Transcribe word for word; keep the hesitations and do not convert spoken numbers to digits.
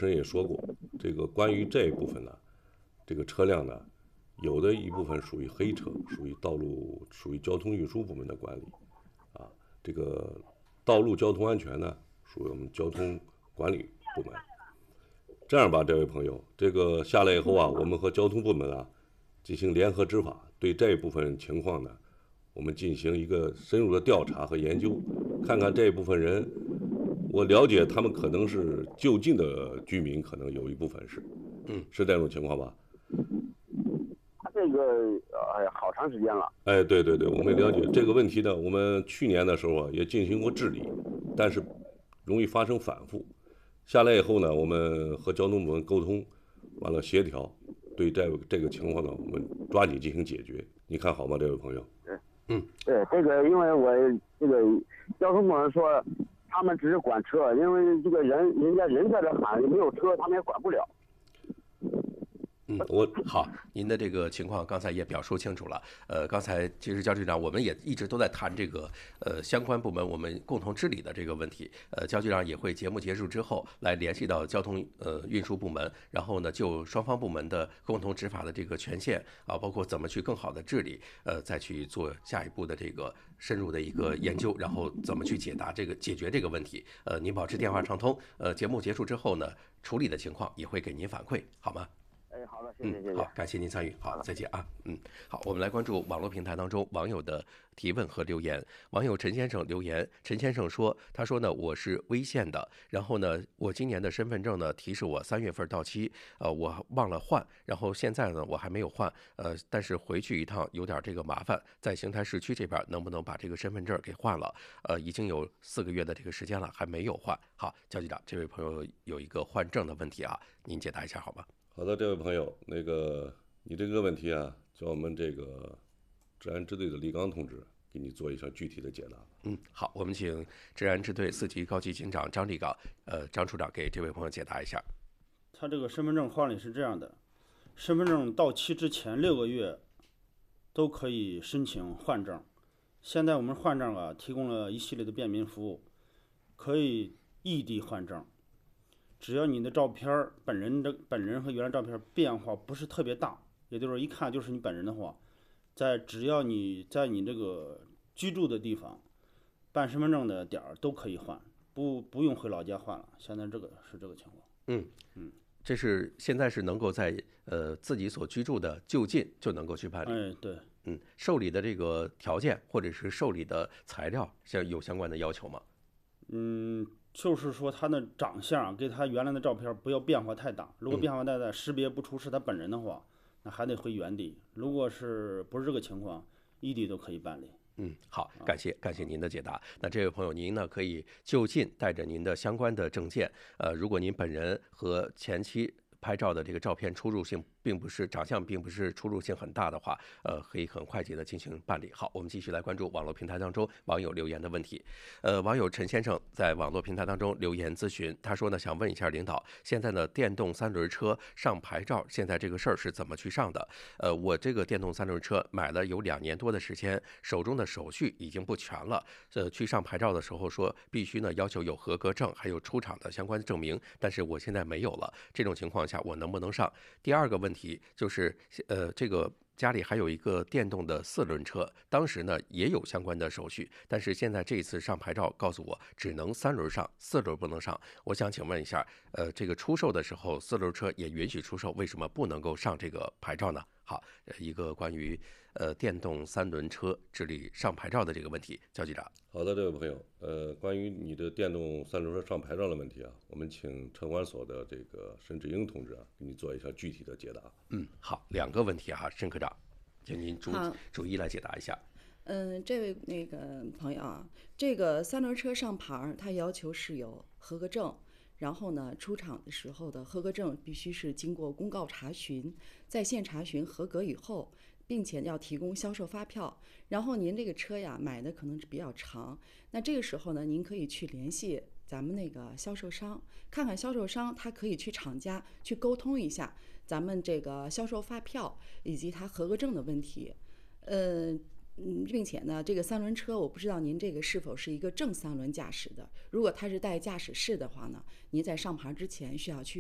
持人也说过，这个关于这一部分呢，这个车辆呢，有的一部分属于黑车，属于道路属于交通运输部门的管理，啊，这个道路交通安全呢，属于我们交通管理部门。这样吧，这位朋友，这个下来以后啊，我们和交通部门啊进行联合执法，对这一部分情况呢，我们进行一个深入的调查和研究，看看这一部分人，我了解他们可能是就近的居民，可能有一部分是， 嗯， 是这种情况吧？ 他这个呃好长时间了。 哎，对对对，我们了解这个问题呢。我们去年的时候啊，也进行过治理，但是容易发生反复。下来以后呢，我们和交通部门沟通，完了协调，对这个这个情况呢，我们抓紧进行解决。你看好吗，这位朋友？ 嗯， 对，这个因为我这个交通部门说，他们只是管车，因为这个人人家人在这喊，没有车，他们也管不了。 嗯， 我好，您的这个情况刚才也表述清楚了。呃，刚才其实焦局长我们也一直都在谈这个呃相关部门我们共同治理的这个问题。呃，焦局长也会节目结束之后来联系到交通呃运输部门，然后呢就双方部门的共同执法的这个权限啊，包括怎么去更好的治理，呃，再去做下一步的这个深入的一个研究，然后怎么去解答这个解决这个问题。呃，您保持电话畅通。呃，节目结束之后呢，处理的情况也会给您反馈，好吗？ 哎，好的，谢谢，谢谢。 好，感谢您参与，好，再见啊。嗯，好，我们来关注网络平台当中网友的提问和留言。网友陈先生留言，陈先生说，他说呢，我是微县的，然后呢，我今年的身份证呢提示我三月份到期，呃，我忘了换，然后现在呢我还没有换，呃，但是回去一趟有点这个麻烦，在邢台市区这边能不能把这个身份证给换了？呃，已经有四个月的这个时间了，还没有换。好，焦局长，这位朋友有一个换证的问题啊，您解答一下好吗？ 好的，这位朋友，那个你这个问题啊，叫我们这个治安支队的李刚同志给你做一下具体的解答。 嗯，好，我们请治安支队四级高级警长张立岗，呃，张处长给这位朋友解答一下。 他这个身份证换理是这样的，身份证到期之前六个月都可以申请换证。现在我们换证啊，提供了一系列的便民服务，可以异地换证。只要你的照片本人的本人和原来照片变化不是特别大，也就是说一看就是你本人的话，在只要你在你这个居住的地方办身份证的点儿都可以换，不不用回老家换了。现在这个是这个情况。 嗯嗯，这是现在是能够在呃自己所居住的就近就能够去办理。 哎，对， 嗯，受理的这个条件或者是受理的材料，像有相关的要求吗？ 嗯。就是说他的长相跟他原来的照片不要变化太大，如果变化太大识别不出是他本人的话，那还得回原地。如果是不是这个情况，异地都可以办理。 嗯，好，感谢感谢您的解答。那这位朋友，您呢可以就近带着您的相关的证件，呃，如果您本人和前妻拍照的这个照片出入性并不是长相并不是出入性很大的话，呃，可以很快捷的进行办理。好，我们继续来关注网络平台当中网友留言的问题。呃，网友陈先生在网络平台当中留言咨询，他说呢，想问一下领导，现在呢电动三轮车上牌照，现在这个事儿是怎么去上的？呃，我这个电动三轮车买了有两年多的时间，手中的手续已经不全了。呃，去上牌照的时候说必须呢要求有合格证，还有出厂的相关证明，但是我现在没有了。这种情况下，我能不能上？第二个问题就是，呃，这个家里还有一个电动的四轮车，当时呢也有相关的手续，但是现在这一次上牌照告诉我只能三轮上，四轮不能上。我想请问一下，呃，这个出售的时候四轮车也允许出售，为什么不能够上这个牌照呢？好，一个关于呃电动三轮车治理上牌照的这个问题，焦局长。 好的，这位朋友，呃，关于你的电动三轮车上牌照的问题啊，我们请城管所的这个申志英同志啊，给你做一下具体的解答。 嗯，好，两个问题哈，申科长，请您逐逐一来解答一下。 嗯，这位那个朋友啊，这个三轮车上牌，它要求是有合格证。然后呢，出厂的时候的合格证必须是经过公告查询，在线查询合格以后，并且要提供销售发票。然后您这个车呀买的可能是比较长，那这个时候呢，您可以去联系咱们那个销售商，看看销售商他可以去厂家去沟通一下咱们这个销售发票以及他合格证的问题。呃。嗯，并且呢，这个三轮车我不知道您这个是否是一个正三轮驾驶的。如果它是带驾驶室的话呢，您在上牌之前需要去